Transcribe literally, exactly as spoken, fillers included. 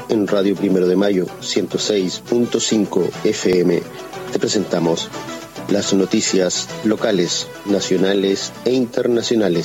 en Radio Primero de Mayo, ciento seis punto cinco F M, te presentamos las noticias locales, nacionales e internacionales.